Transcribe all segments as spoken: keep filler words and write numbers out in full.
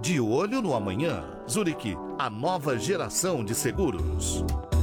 De olho no amanhã. Zurich, a nova geração de seguros.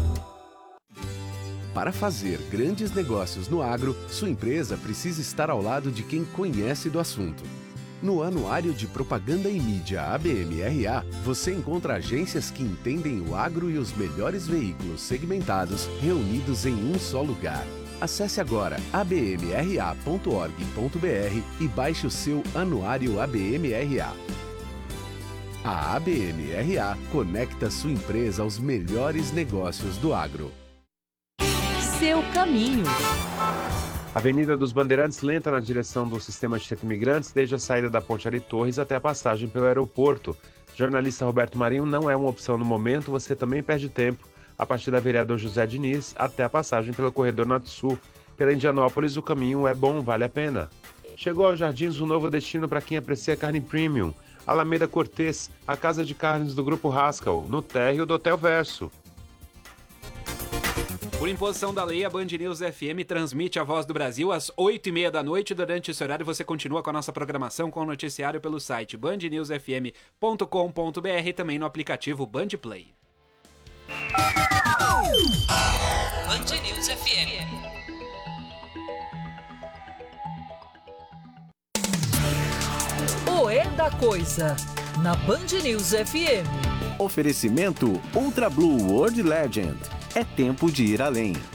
Para fazer grandes negócios no agro, sua empresa precisa estar ao lado de quem conhece do assunto. No Anuário de Propaganda e Mídia A B M R A, você encontra agências que entendem o agro e os melhores veículos segmentados reunidos em um só lugar. Acesse agora a b m r a ponto org ponto b r e baixe o seu Anuário A B M R A. A A B M R A conecta sua empresa aos melhores negócios do agro. Seu caminho. Avenida dos Bandeirantes lenta na direção do sistema de centro imigrantes, desde a saída da Ponte Ari Torres até a passagem pelo aeroporto. Jornalista Roberto Marinho não é uma opção no momento, você também perde tempo a partir da Vereador José Diniz até a passagem pelo corredor Norte-Sul. Pela Indianópolis, o caminho é bom, vale a pena. Chegou aos Jardins um novo destino para quem aprecia carne premium. Alameda Cortês, a casa de carnes do Grupo Haskell, no térreo do Hotel Verso. Por imposição da lei, a Band News F M transmite a Voz do Brasil às oito e meia da noite. Durante esse horário, você continua com a nossa programação com o noticiário pelo site band news f m ponto com ponto b r e também no aplicativo Band Play. Band News F M. O É da Coisa, na Band News F M. Oferecimento Ultra Blue World Legend. É tempo de ir além.